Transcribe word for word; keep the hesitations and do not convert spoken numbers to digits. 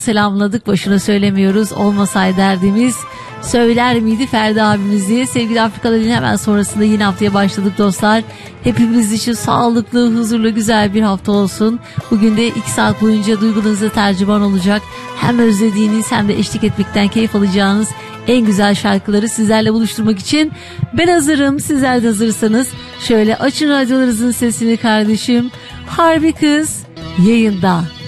selamladık, boşuna söylemiyoruz. Olmasaydı derdimiz söyler miydi Ferdi abimiz diye. Sevgili Afrikalı'nın hemen sonrasında yine haftaya başladık dostlar. Hepimiz için sağlıklı, huzurlu, güzel bir hafta olsun. Bugün de iki saat boyunca duygularınıza tercüman olacak. Hem özlediğiniz hem de eşlik etmekten keyif alacağınız en güzel şarkıları sizlerle buluşturmak için ben hazırım. Sizler de hazırsanız şöyle açın radyolarınızın sesini kardeşim. Harbi Kız yayında.